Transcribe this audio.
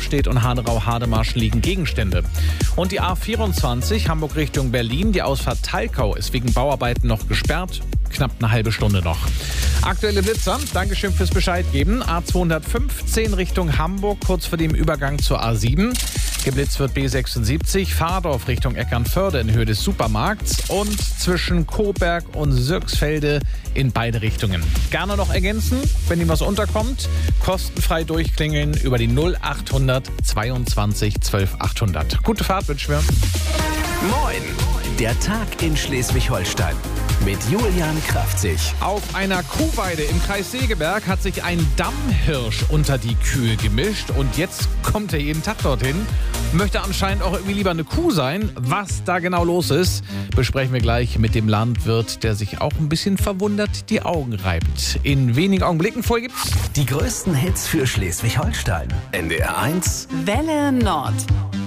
Eichstätt und Haderau-Hademarsch liegen Gegenstände. Und die A24 Hamburg Richtung Berlin, die Ausfahrt Talkau ist wegen Bauarbeiten noch gesperrt. Knapp eine halbe Stunde noch. Aktuelle Blitzer, Dankeschön fürs Bescheid geben. A215 Richtung Hamburg, kurz vor dem Übergang zur A7. Geblitzt wird B76, Fahrdorf Richtung Eckernförde in Höhe des Supermarkts und zwischen Coburg und Sürxfelde in beide Richtungen. Gerne noch ergänzen, wenn Ihnen was unterkommt. Kostenfrei durchklingeln über die 0800 22 12 800. Gute Fahrt wünschen wir. Moin, der Tag in Schleswig-Holstein mit Julian Kraftzig. Auf einer Kuhweide im Kreis Segeberg hat sich ein Dammhirsch unter die Kühe gemischt und jetzt kommt er jeden Tag dorthin. Möchte anscheinend auch irgendwie lieber eine Kuh sein. Was da genau los ist, besprechen wir gleich mit dem Landwirt, der sich auch ein bisschen verwundert die Augen reibt. In wenigen Augenblicken vorher gibt's Die größten Hits für Schleswig-Holstein. NDR 1. Welle Nord.